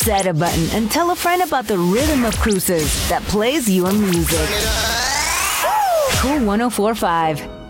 Set a button and tell a friend about the rhythm of Cruises that plays your music. Cool 104.5.